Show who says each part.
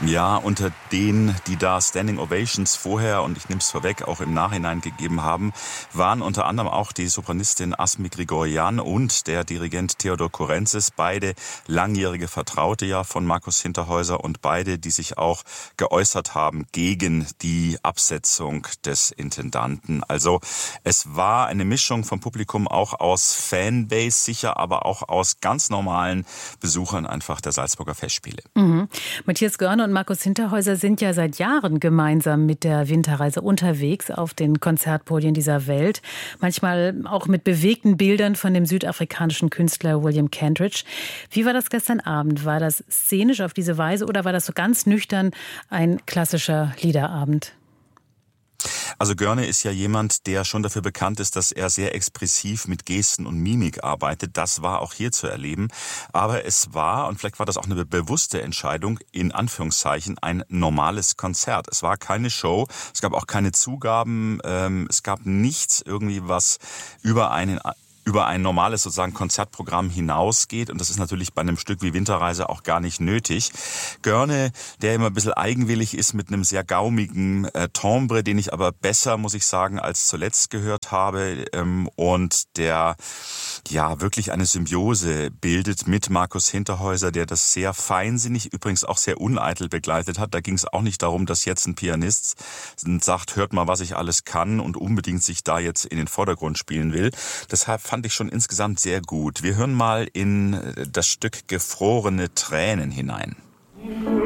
Speaker 1: Ja, unter denen, die da Standing Ovations vorher, und ich nehme es vorweg, auch im Nachhinein gegeben haben, waren unter anderem auch die Sopranistin Asmi Grigorian und der Dirigent Theodor Kurenzis, beide langjährige Vertraute ja von Markus Hinterhäuser und beide, die sich auch geäußert haben gegen die Absetzung des Intendanten. Also es war eine Mischung vom Publikum auch aus Fanbase sicher, aber auch aus ganz normalen Besuchern einfach der Salzburger Festspiele.
Speaker 2: Mhm. Matthias Görner und Markus Hinterhäuser sind ja seit Jahren gemeinsam mit der Winterreise unterwegs auf den Konzertpodien dieser Welt. Manchmal auch mit bewegten Bildern von dem südafrikanischen Künstler William Kentridge. Wie war das gestern Abend? War das szenisch auf diese Weise oder war das so ganz nüchtern ein klassischer Liederabend?
Speaker 1: Also Görne ist ja jemand, der schon dafür bekannt ist, dass er sehr expressiv mit Gesten und Mimik arbeitet. Das war auch hier zu erleben. Aber es war, und vielleicht war das auch eine bewusste Entscheidung, in Anführungszeichen, ein normales Konzert. Es war keine Show, es gab auch keine Zugaben, es gab nichts irgendwie, was über ein normales sozusagen Konzertprogramm hinausgeht. Und das ist natürlich bei einem Stück wie Winterreise auch gar nicht nötig. Görne, der immer ein bisschen eigenwillig ist mit einem sehr gaumigen Timbre, den ich aber besser, muss ich sagen, als zuletzt gehört habe. Und der ja wirklich eine Symbiose bildet mit Markus Hinterhäuser, der das sehr feinsinnig, übrigens auch sehr uneitel begleitet hat. Da ging es auch nicht darum, dass jetzt ein Pianist sagt, hört mal, was ich alles kann und unbedingt sich da jetzt in den Vordergrund spielen will. Deshalb fand ich schon insgesamt sehr gut. Wir hören mal in das Stück Gefrorene Tränen hinein.